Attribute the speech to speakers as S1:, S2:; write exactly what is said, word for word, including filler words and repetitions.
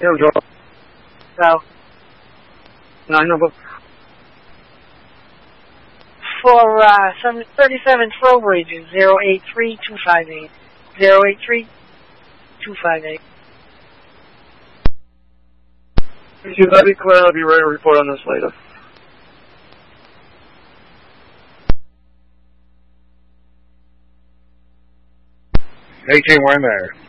S1: Yo, Joe.
S2: So,
S1: Nine number.
S2: for uh, some thirty-seven twelve region, zero eight three two five eight. zero eight three two five eight.
S1: Thank you, that'll be clear. I'll be ready to report on this later.
S3: eighteen, we're in there.